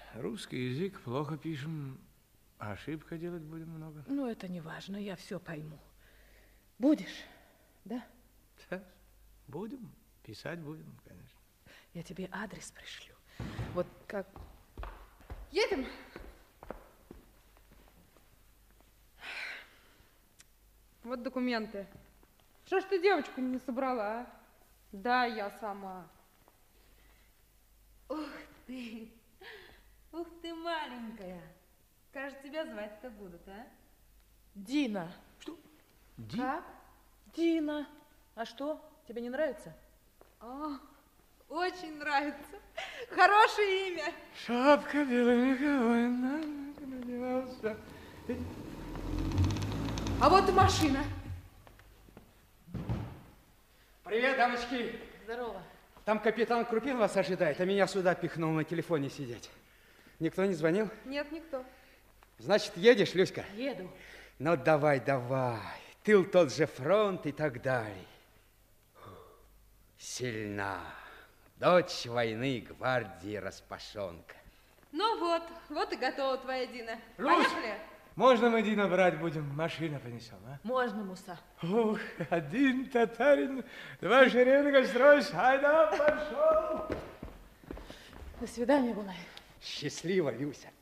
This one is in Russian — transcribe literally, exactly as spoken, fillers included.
Русский язык плохо пишем, а ошибка делать будем много. Ну, это не важно, я все пойму. Будешь, да? Да, будем, писать будем, конечно. Я тебе адрес пришлю. Вот как... Едем? Вот документы. Что ж ты девочку не собрала, а? Да, я сама. Ух ты! Ух ты, маленькая! Как же тебя звать-то будут, а? Дина. Что? Дина? Как? Дина. А что, тебе не нравится? А, очень нравится. Хорошее имя. Шапка белая меховая, надевался. А вот и машина. Привет, дамочки. Здорово. Там капитан Крупин вас ожидает, а меня сюда пихнул на телефоне сидеть. Никто не звонил? Нет, никто. Значит, едешь, Люська? Еду. Ну, давай, давай. Тыл тот же, фронт и так далее. Сильна. Дочь войны, гвардии распашонка. Ну вот, вот и готова твоя Дина. Русь! Поехали? Можно мы Дина брать будем? Машина понесем, а? Можно, Муса. Ух, один татарин, два шеренга стройсь, айда, пошел! До свидания, Булай. Счастливо, Люся.